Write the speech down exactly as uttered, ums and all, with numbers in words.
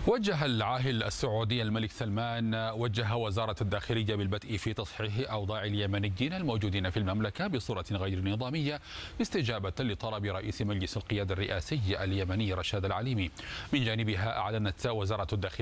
وجه العاهل السعودي الملك سلمان وجه وزارة الداخلية بالبدء في تصحيح أوضاع اليمنيين الموجودين في المملكة بصورة غير نظامية استجابة لطلب رئيس مجلس القيادة الرئاسي اليمني رشاد العليمي. من جانبها أعلنت وزارة الداخلية